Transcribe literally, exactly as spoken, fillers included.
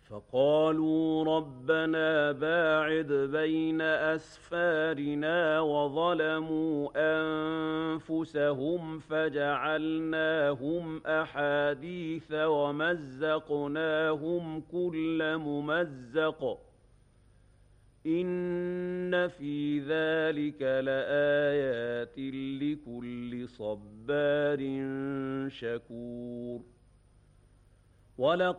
فقالوا ربنا باعد بين أسفارنا وظلموا أنفسهم فجعلناهم أحاديث ومزقناهم كل ممزق إن في ذلك لآيات لكل صبار شكور.